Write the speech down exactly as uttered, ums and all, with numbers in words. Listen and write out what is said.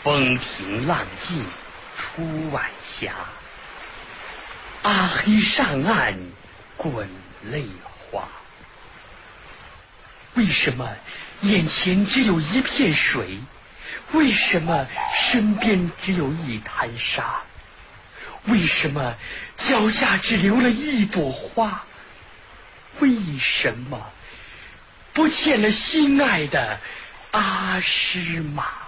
风平浪静出晚霞，阿黑上岸滚泪花。为什么眼前只有一片水？为什么身边只有一滩沙？为什么脚下只留了一朵花？为什么不见了心爱的阿诗玛？